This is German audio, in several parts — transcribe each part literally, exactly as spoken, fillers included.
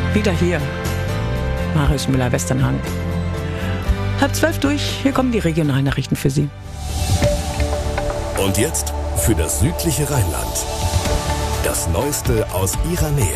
Wieder hier. Marius Müller-Westernhagen. Halb zwölf durch, hier kommen die Regionalnachrichten für Sie. Und jetzt für das südliche Rheinland. Das Neueste aus Ihrer Nähe.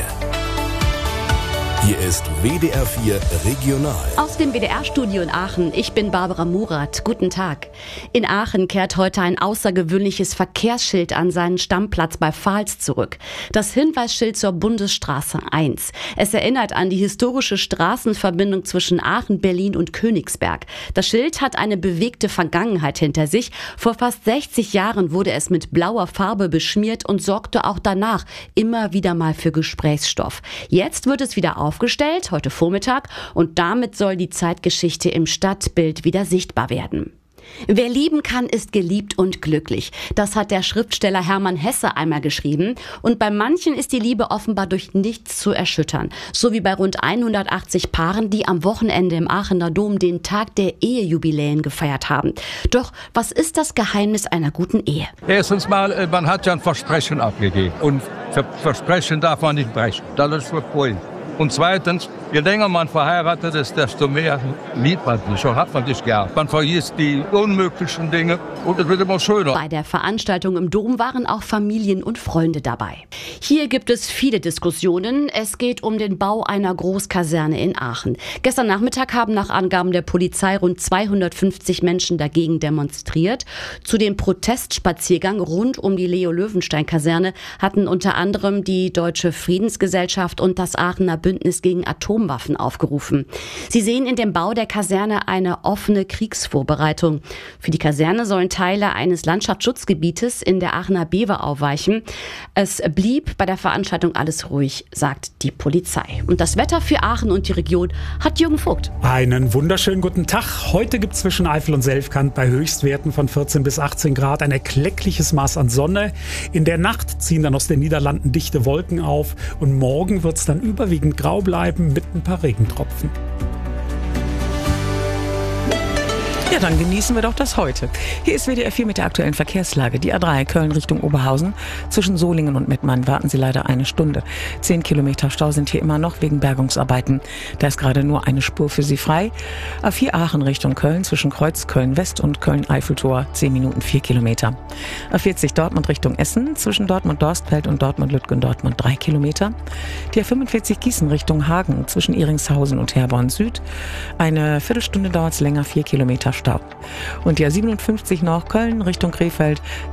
Hier ist W D R vier Regional. Aus dem W D R-Studio in Aachen. Ich bin Barbara Murat. Guten Tag. In Aachen kehrt heute ein außergewöhnliches Verkehrsschild an seinen Stammplatz bei Vahls zurück. Das Hinweisschild zur Bundesstraße eins. Es erinnert an die historische Straßenverbindung zwischen Aachen, Berlin und Königsberg. Das Schild hat eine bewegte Vergangenheit hinter sich. Vor fast sechzig Jahren wurde es mit blauer Farbe beschmiert und sorgte auch danach immer wieder mal für Gesprächsstoff. Jetzt wird es wieder aufgestellt. Aufgestellt, heute Vormittag, und damit soll die Zeitgeschichte im Stadtbild wieder sichtbar werden. Wer lieben kann, ist geliebt und glücklich. Das hat der Schriftsteller Hermann Hesse einmal geschrieben. Und bei manchen ist die Liebe offenbar durch nichts zu erschüttern. So wie bei rund hundertachtzig Paaren, die am Wochenende im Aachener Dom den Tag der Ehejubiläen gefeiert haben. Doch was ist das Geheimnis einer guten Ehe? Erstens mal, man hat ja ein Versprechen abgegeben. Und Versprechen darf man nicht brechen. Das ist verpflichtend. Und zweitens, je länger man verheiratet ist, desto mehr liebt man sich und hat man sich gern. Man vergisst die unmöglichen Dinge und es wird immer schöner. Bei der Veranstaltung im Dom waren auch Familien und Freunde dabei. Hier gibt es viele Diskussionen. Es geht um den Bau einer Großkaserne in Aachen. Gestern Nachmittag haben nach Angaben der Polizei rund zweihundertfünfzig Menschen dagegen demonstriert. Zu dem Protestspaziergang rund um die Leo-Löwenstein-Kaserne hatten unter anderem die Deutsche Friedensgesellschaft und das Aachener Bündnis gegen Atomwaffen aufgerufen. Sie sehen in dem Bau der Kaserne eine offene Kriegsvorbereitung. Für die Kaserne sollen Teile eines Landschaftsschutzgebietes in der Aachener Beverau weichen. Es blieb bei der Veranstaltung alles ruhig, sagt die Polizei. Und das Wetter für Aachen und die Region hat Jürgen Vogt. Einen wunderschönen guten Tag. Heute gibt es zwischen Eifel und Selfkant bei Höchstwerten von vierzehn bis achtzehn Grad ein erkleckliches Maß an Sonne. In der Nacht ziehen dann aus den Niederlanden dichte Wolken auf und morgen wird es dann überwiegend grau bleiben mit ein paar Regentropfen. Ja, dann genießen wir doch das heute. Hier ist W D R vier mit der aktuellen Verkehrslage. Die A drei Köln Richtung Oberhausen. Zwischen Solingen und Mettmann warten Sie leider eine Stunde. Zehn Kilometer Stau sind hier immer noch wegen Bergungsarbeiten. Da ist gerade nur eine Spur für Sie frei. A vier Aachen Richtung Köln zwischen Kreuz Köln West und Köln Eiffeltor. Zehn Minuten, vier Kilometer. A vierzig Dortmund Richtung Essen zwischen Dortmund Dorstfeld und Dortmund Lütgen Dortmund drei Kilometer. Die A fünfundvierzig Gießen Richtung Hagen zwischen Iringshausen und Herborn Süd. Eine Viertelstunde dauert es länger, vier Kilometer Stau. Und die A siebenundfünfzig noch Köln Richtung Krefeld